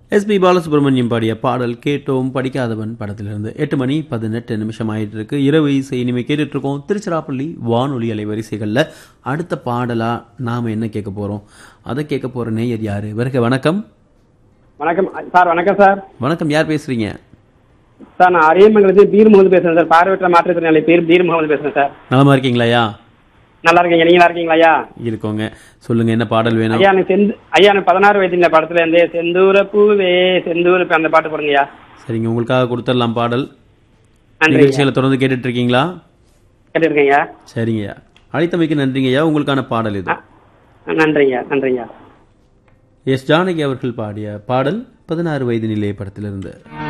SP Balasubramaniam பாடிய பாடல் கேட்டோம். படிக்காதவன் படத்திலிருந்து 8:18 ஆயிட்டு இருக்கு. இரவு இசை இனிமே கேட்டுட்டு இருக்கோம் திருச்சிராப்பள்ளி வானொலி அலைவரிசைகளில். அடுத்த பாடலா நாம என்ன கேட்க போறோம்? அதை கேட்க போற நேயர் யாரு? வருக. வணக்கம். வணக்கம் சார். வணக்கம் சார். வணக்கம். யார் பேசுறீங்க சார்? நான் அரியமங்கலத்தில் பீர் முகமது பேசுறேன் சார். பார்வையற்ற மாற்றுத்திறனாளி பீர் முகமது பேசுறேன் சார். நலமா இருக்கீங்களா? நல்லா இருக்கீங்க. நீங்க நல்லா இருக்கீங்களா? இருக்கோங்க. சொல்லுங்க, என்ன பாடல் வேணும்? ஐயா எனக்கு 16 வயது இந்த படத்துல இருந்து செந்தூர பூவே செந்தூர அந்த பாட்டு போடுங்கய்யா. சரிங்க, உங்களுக்காக கொடுத்துடலாம் பாடல். நன்றி. நிகழ்ச்சிகளை தொடர்ந்து கேட்டுட்டு இருக்கீங்களா? கேட்டுருக்கீங்க. சரிங்கய்யா, அழைத்தமைக்கு நன்றிங்கய்யா. உங்களுக்கான பாடல் இது. நன்றிங்க. எஸ் ஜானகி அவர்கள் பாடிய பாடல் 16 வயது நிலைய படத்திலிருந்து.